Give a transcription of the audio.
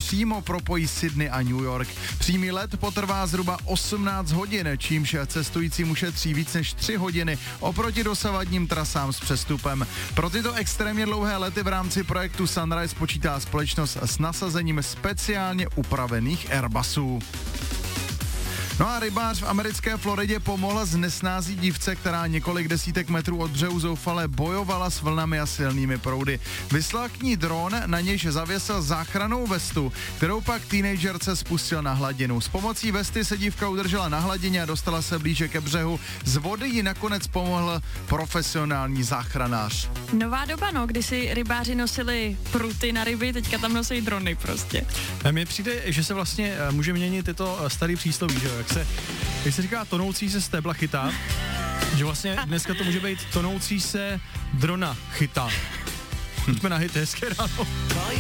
přímo propojí Sydney a New York. Přímý let potrvá zhruba 18 hodin, čímž cestujícím ušetří víc než 3 hodiny oproti dosavadním trasám s přestupem. Pro tyto extrémně dlouhé lety v rámci projektu Sunrise počítá společnost s nasazením speciálně upravených Airbusů. No a rybář v americké Floridě pomohl z nesnází dívce, která několik desítek metrů od břehu zoufale bojovala s vlnami a silnými proudy. Vyslal k ní dron, na nějž zavěsil záchrannou vestu, kterou pak teenagerce spustil na hladinu. S pomocí vesty se dívka udržela na hladině a dostala se blíže ke břehu. Z vody ji nakonec pomohl profesionální záchranář. Nová doba, no, kdy si rybáři nosili pruty na ryby, teďka tam nosí drony prostě. Mně přijde, že se vlastně může měnit tyto starý přísloví, že jo, jak se říká tonoucí se stébla chytá, že vlastně dneska to může být tonoucí se drona chytá. Pojďme na hit, hezké ráno.